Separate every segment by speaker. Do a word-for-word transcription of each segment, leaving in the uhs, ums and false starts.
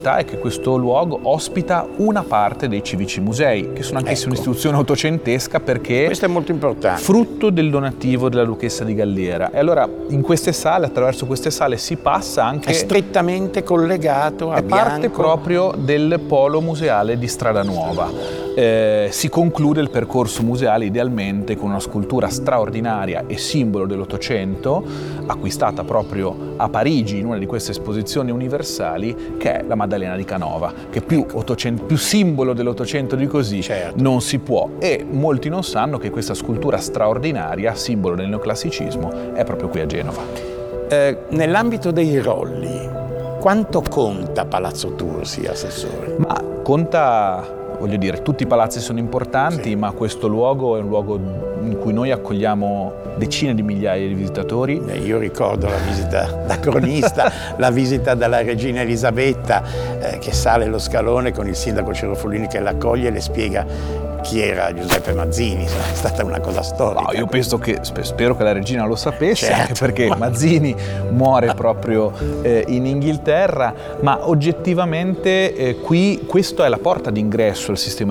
Speaker 1: è che questo luogo ospita una parte dei civici musei, che sono anch'essi
Speaker 2: ecco.
Speaker 1: un'istituzione ottocentesca, perché
Speaker 2: questo è molto importante,
Speaker 1: frutto del donativo della duchessa di Galliera. E allora in queste sale, attraverso queste sale si passa anche,
Speaker 2: è strettamente collegato a
Speaker 1: è parte
Speaker 2: Bianco.
Speaker 1: proprio del polo museale di Strada Nuova. Eh, si conclude il percorso museale idealmente con una scultura straordinaria e simbolo dell'Ottocento, acquistata proprio a Parigi in una di queste esposizioni universali, che è la Maddalena di Canova, che più, ottocento, più simbolo dell'Ottocento di così
Speaker 2: certo.
Speaker 1: non si può. E molti non sanno che questa scultura straordinaria, simbolo del neoclassicismo, è proprio qui a Genova.
Speaker 2: Eh, nell'ambito dei rolli, quanto conta Palazzo Tursi, assessore?
Speaker 1: Ma conta... Voglio dire, tutti i palazzi sono importanti,
Speaker 2: sì.
Speaker 1: ma questo luogo è un luogo in cui noi accogliamo decine di migliaia di visitatori.
Speaker 2: Io ricordo la visita da cronista, la visita della regina Elisabetta eh, che sale lo scalone con il sindaco Cerofolini che l'accoglie e le spiega chi era Giuseppe Mazzini. È stata una cosa storica.
Speaker 1: No, io penso che, spero che la regina lo sapesse,
Speaker 2: certo,
Speaker 1: anche perché
Speaker 2: ma...
Speaker 1: Mazzini muore proprio eh, in Inghilterra, ma oggettivamente eh, qui questo è la porta d'ingresso al sistema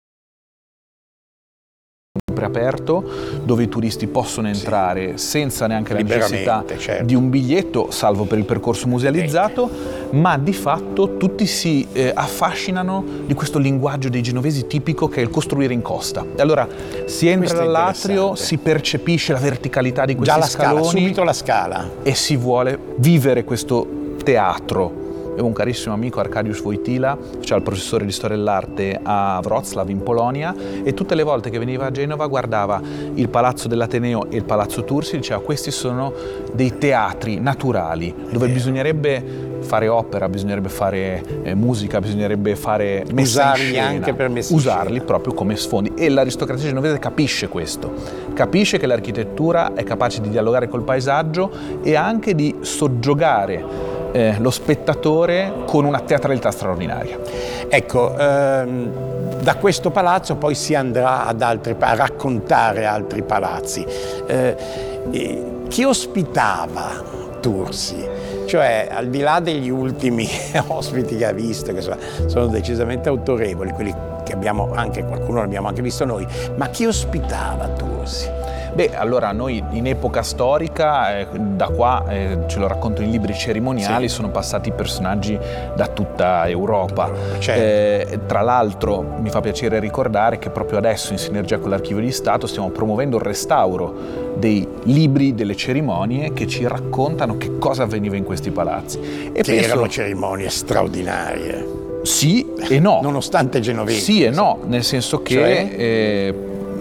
Speaker 1: aperto, dove i turisti possono entrare sì. senza neanche la necessità
Speaker 2: certo.
Speaker 1: di un biglietto, salvo per il percorso musealizzato, ma di fatto tutti si eh, affascinano di questo linguaggio dei genovesi tipico, che è il costruire in costa. E allora si entra dall'atrio, si percepisce la verticalità di questi
Speaker 2: Già la
Speaker 1: scaloni,
Speaker 2: scala, subito la scala,
Speaker 1: e si vuole vivere questo teatro. È un carissimo amico, Arkadiusz Wojtyla, cioè il professore di storia dell'arte a Wrocław in Polonia, e tutte le volte che veniva a Genova guardava il Palazzo dell'Ateneo e il Palazzo Tursi e diceva: questi sono dei teatri naturali dove bisognerebbe fare opera, bisognerebbe fare eh, musica, bisognerebbe fare messa
Speaker 2: usarli
Speaker 1: in scena,
Speaker 2: anche per messa in
Speaker 1: usarli
Speaker 2: scena.
Speaker 1: proprio come sfondi. E l'aristocrazia genovese capisce questo, capisce che l'architettura è capace di dialogare col paesaggio e anche di soggiogare Eh, lo spettatore con una teatralità straordinaria.
Speaker 2: Ecco, ehm, da questo palazzo poi si andrà ad altri, a raccontare altri palazzi. Eh, eh, chi ospitava Tursi? Cioè, al di là degli ultimi ospiti che ha visto, che sono, sono decisamente autorevoli, quelli che abbiamo anche, qualcuno l'abbiamo anche visto noi, ma chi ospitava Tursi?
Speaker 1: Beh, allora noi in epoca storica, eh, da qua, eh, ce lo racconto in libri cerimoniali, sì. sono passati personaggi da tutta Europa.
Speaker 2: Certo.
Speaker 1: Eh, tra l'altro mi fa piacere ricordare che proprio adesso, in sinergia con l'Archivio di Stato, stiamo promuovendo il restauro dei libri delle cerimonie che ci raccontano che cosa avveniva in questi palazzi. E
Speaker 2: che
Speaker 1: penso...
Speaker 2: erano cerimonie straordinarie.
Speaker 1: Sì e no.
Speaker 2: Nonostante genovesi.
Speaker 1: Sì e no, nel senso che...
Speaker 2: Cioè?
Speaker 1: Eh,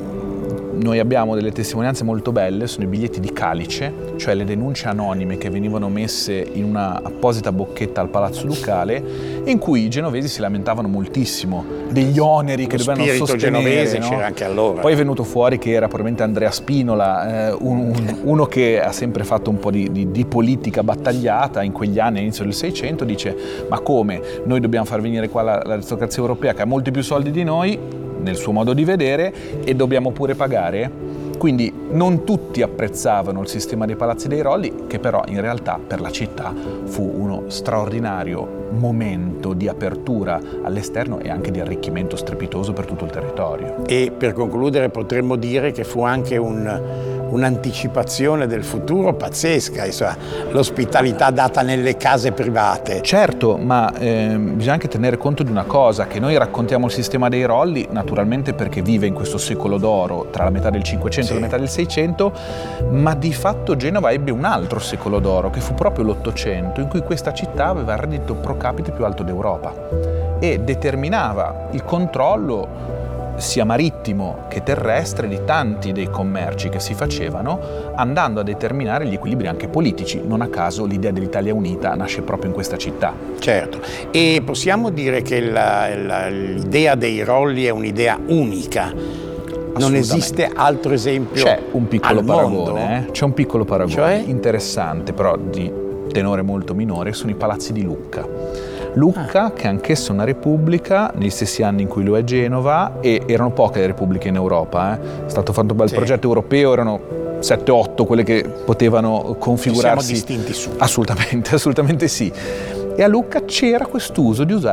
Speaker 1: noi abbiamo delle testimonianze molto belle, sono i biglietti di calice, cioè le denunce anonime che venivano messe in una apposita bocchetta al Palazzo Ducale, in cui i genovesi si lamentavano moltissimo degli oneri che dovevano sostenere.
Speaker 2: Genovese
Speaker 1: no?
Speaker 2: c'era anche allora.
Speaker 1: Poi è venuto fuori che era probabilmente Andrea Spinola, eh, un, un, uno che ha sempre fatto un po' di, di, di politica battagliata in quegli anni, all'inizio del Seicento, dice: ma come, noi dobbiamo far venire qua l'aristocrazia europea che ha molti più soldi di noi, nel suo modo di vedere, e dobbiamo pure pagare? Quindi non tutti apprezzavano il sistema dei palazzi dei rolli, che però in realtà per la città fu uno straordinario momento di apertura all'esterno e anche di arricchimento strepitoso per tutto il territorio.
Speaker 2: E per concludere potremmo dire che fu anche un, un'anticipazione del futuro pazzesca, insomma, l'ospitalità data nelle case private.
Speaker 1: Certo, ma eh, bisogna anche tenere conto di una cosa, che noi raccontiamo il sistema dei rolli naturalmente perché vive in questo secolo d'oro tra la metà del Cinquecento sì. e la metà del Seicento, ma di fatto Genova ebbe un altro secolo d'oro che fu proprio l'Ottocento, in cui questa città aveva il reddito pro capite più alto d'Europa e determinava il controllo sia marittimo che terrestre di tanti dei commerci che si facevano, andando a determinare gli equilibri anche politici. Non a caso l'idea dell'Italia unita nasce proprio in questa città.
Speaker 2: Certo, e possiamo dire che la, la, l'idea dei rolli è un'idea unica. Non esiste altro esempio.
Speaker 1: C'è un piccolo
Speaker 2: al
Speaker 1: paragone, eh? C'è un piccolo paragone
Speaker 2: cioè?
Speaker 1: interessante, però di tenore molto minore, sono i palazzi di Lucca. Lucca, ah. che anch'essa è una repubblica, negli stessi anni in cui lo è Genova, e erano poche le repubbliche in Europa. Eh. È stato fatto un bel sì. progetto europeo, erano sette otto quelle che potevano configurarsi.
Speaker 2: Ci siamo distinti su.
Speaker 1: Assolutamente, assolutamente sì. E a Lucca c'era quest'uso di usare